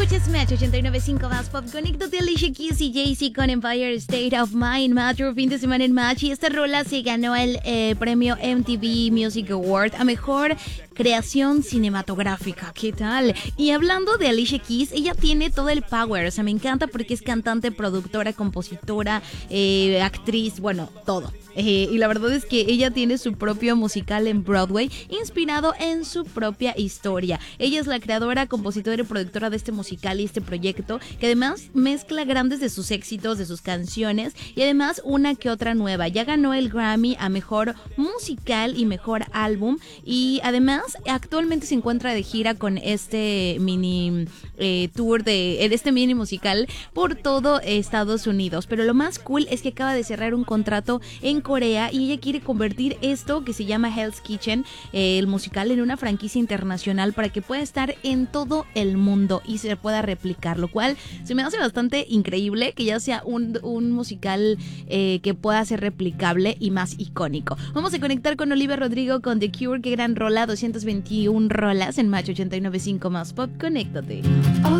Escuchas Match 89.5 más Pop. Conéctate a Alicia Keys y Jay-Z con Empire State of Mind. Otro fin de semana en Match. Y esta rola se ganó el premio MTV Music Award a Mejor Creación Cinematográfica. ¿Qué tal? Y hablando de Alicia Keys, ella tiene todo el power. O sea, me encanta porque es cantante, productora, compositora, actriz, bueno, todo. Y la verdad es que ella tiene su propio musical en Broadway, inspirado en su propia historia. Ella es la creadora, compositora y productora de este musical y este proyecto, que además mezcla grandes de sus éxitos, de sus canciones, y además una que otra nueva. Ya ganó el Grammy a Mejor Musical y Mejor Álbum, y además actualmente se encuentra de gira con este mini tour de este mini musical por todo Estados Unidos. Pero lo más cool es que acaba de cerrar un contrato en Corea y ella quiere convertir esto que se llama Hell's Kitchen, el musical, en una franquicia internacional para que pueda estar en todo el mundo y se pueda replicar, lo cual se me hace bastante increíble que ya sea un musical que pueda ser replicable y más icónico. Vamos a conectar con Olivia Rodrigo con The Cure. Qué gran rola, 221 rolas en Match 89.5 más Pop. Conéctate.